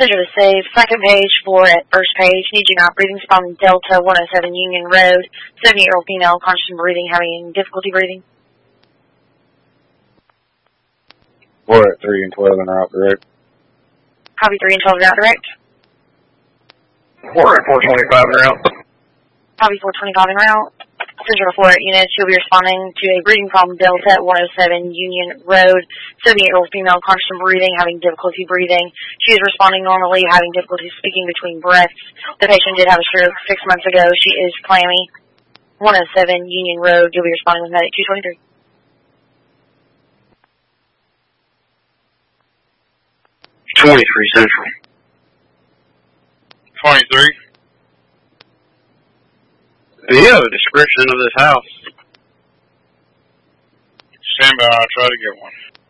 Center to save. Second page, floor at first page. Need you not breathing. Spot Delta 107 Union Road. 70-year-old female, conscious of breathing, having difficulty breathing. We're at 3 and 12 and route direct. Copy 3 and 12 route direct. We're at 425 en route. Copy 425 en route. Central Florida units, you'll be responding to a breathing problem Delta at 107 Union Road. 78-year-old female, conscious of breathing, having difficulty breathing. She is responding normally, having difficulty speaking between breaths. The patient did have a stroke 6 months ago. She is clammy. 107 Union Road, you'll be responding with medic 223. Central. 23. Do you have a description of this house? Stand by, I'll try to get one.